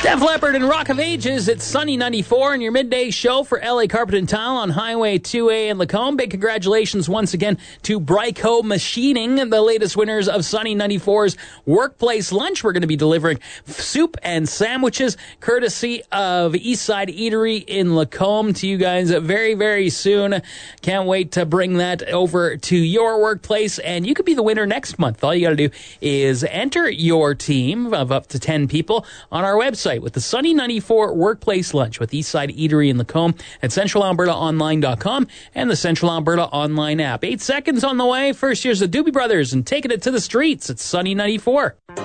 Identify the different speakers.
Speaker 1: Def Leppard and Rock of Ages. It's Sunny 94 and your midday show for LA Carpet and Tile on Highway 2A in Lacombe. Big congratulations once again to Bryco Machining, the latest winners of Sunny 94's Workplace Lunch. We're going to be delivering soup and sandwiches courtesy of Eastside Eatery in Lacombe to you guys very, very soon. Can't wait to bring that over to your workplace, and you could be the winner next month. All you got to do is enter your team of up to 10 people on our website with the Sunny 94 Workplace Lunch with Eastside Eatery in Lacombe at CentralAlbertaOnline.com and the Central Alberta Online app. 8 seconds on the way. First, here's the Doobie Brothers and taking it to the streets. It's Sunny 94.